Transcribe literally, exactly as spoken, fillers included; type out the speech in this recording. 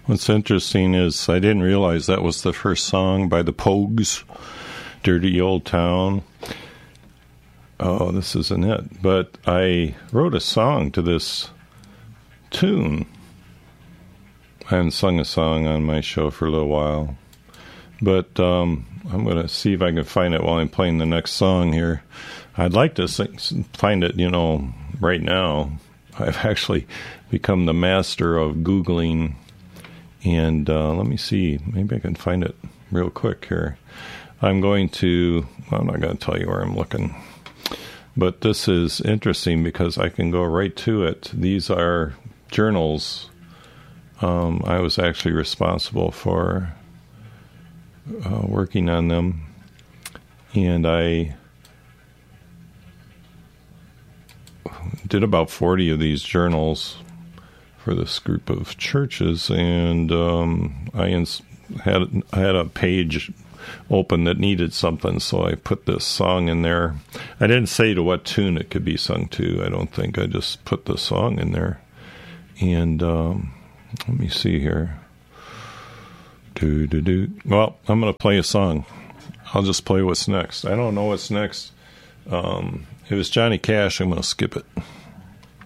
What's interesting is I didn't realize that was the first song by the Pogues, Dirty Old Town. Oh, this isn't it. But I wrote a song to this tune. I haven't sung a song on my show for a little while. But um, I'm going to see if I can find it while I'm playing the next song here. I'd like to sing, find it, you know, right now. I've actually become the master of Googling. And uh, let me see. Maybe I can find it real quick here. I'm going to, well, I'm not going to tell you where I'm looking. But this is interesting because I can go right to it. These are journals. Um, I was actually responsible for uh, working on them. And I did about forty of these journals for this group of churches. And um, I ins- had, I had a page open that needed something, so I put this song in there. I didn't say to what tune it could be sung to, I don't think. I just put the song in there. And um, let me see here. Do, do, do. Well, I'm going to play a song. I'll just play what's next. I don't know what's next. Um, if it's Johnny Cash, I'm going to skip it.